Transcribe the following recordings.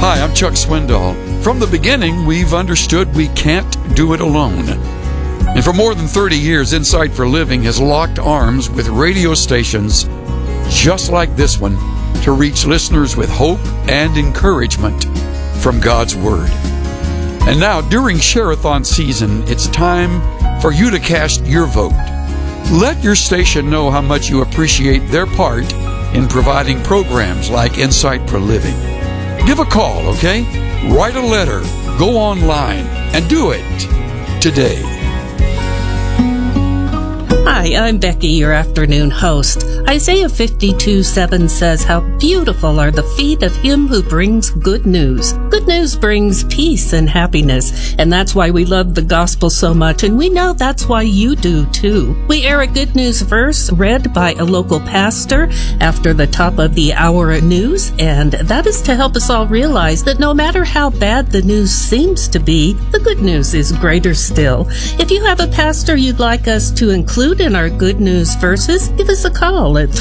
Hi, I'm Chuck Swindoll. From the beginning, we've understood we can't do it alone. And for more than 30 years, Insight for Living has locked arms with radio stations just like this one to reach listeners with hope and encouragement from God's Word. And now, during Share-a-thon season, it's time for you to cast your vote. Let your station know how much you appreciate their part in providing programs like Insight for Living. Give a call, okay? Write a letter, go online, and do it today. Hi, I'm Becky, your afternoon host. Isaiah 52:7 says, "How beautiful are the feet of him who brings good news." Good news brings peace and happiness, and that's why we love the gospel so much, and we know that's why you do too. We air a good news verse read by a local pastor after the top of the hour news, and that is to help us all realize that no matter how bad the news seems to be, the good news is greater still. If you have a pastor you'd like us to include in our good news verses, give us a call at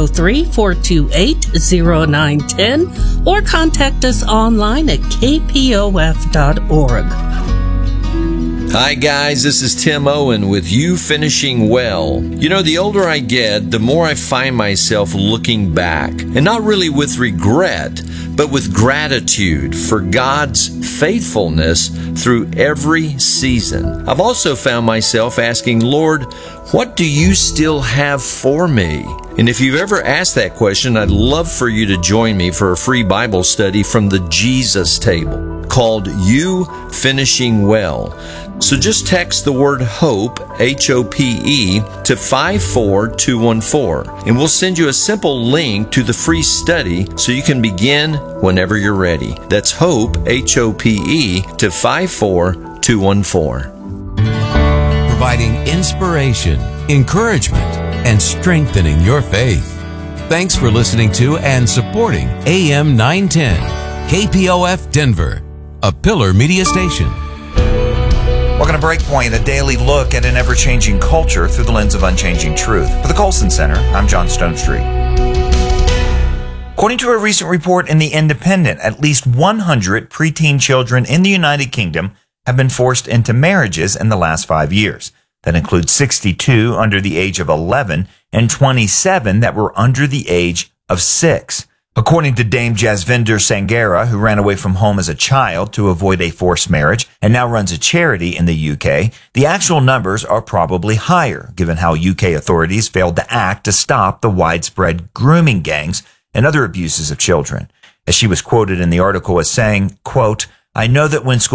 303-428-0910 or contact us online at kpof.org. Hi guys, this is Tim Owen with You Finishing Well. You know, the older I get, the more I find myself looking back, and not really with regret, but with gratitude for God's faithfulness through every season. I've also found myself asking, Lord, what do you still have for me? And if you've ever asked that question, I'd love for you to join me for a free Bible study from the Jesus Table called You Finishing Well. So just text the word HOPE, H-O-P-E, to 54214, and we'll send you a simple link to the free study so you can begin whenever you're ready. That's HOPE, H-O-P-E, to 54214. Providing inspiration, encouragement, and strengthening your faith. Thanks for listening to and supporting AM 910, KPOF Denver, a Pillar Media station. Welcome to Breakpoint, a daily look at an ever-changing culture through the lens of unchanging truth. For the Colson Center, I'm John Stonestreet. According to a recent report in The Independent, at least 100 preteen children in the United Kingdom have been forced into marriages in the last 5 years. That includes 62 under the age of 11 and 27 that were under the age of 6. According to Dame Jasvinder Sangera, who ran away from home as a child to avoid a forced marriage and now runs a charity in the UK, the actual numbers are probably higher, given how UK authorities failed to act to stop the widespread grooming gangs and other abuses of children. As she was quoted in the article as saying, quote, "I know that when school